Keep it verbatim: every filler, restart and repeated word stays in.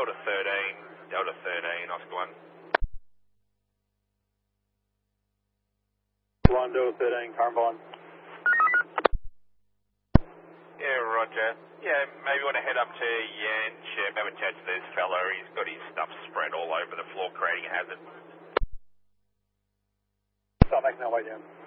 Delta thirteen, Delta thirteen, Oscar one. one, Delta thirteen, Carbine. Yeah, roger. Yeah, maybe you want to head up to Yanch, yeah, have a chat to this fella. He's got his stuff spread all over the floor, creating a hazard. Start making our way down.